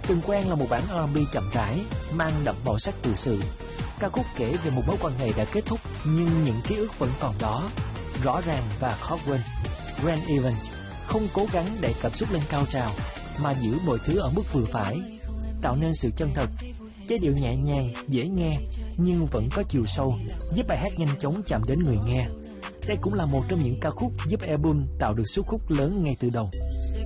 Từng quen là một bản R&B chậm rãi, mang đậm màu sắc tự sự. Ca khúc kể về một mối quan hệ đã kết thúc nhưng những ký ức vẫn còn đó, rõ ràng và khó quên. Grant Evans không cố gắng đẩy cảm xúc lên cao trào, mà giữ mọi thứ ở mức vừa phải, tạo nên sự chân thật. Giai điệu nhẹ nhàng, dễ nghe nhưng vẫn có chiều sâu, giúp bài hát nhanh chóng chạm đến người nghe. Đây cũng là một trong những ca khúc giúp album tạo được sức hút lớn ngay từ đầu. Sẽ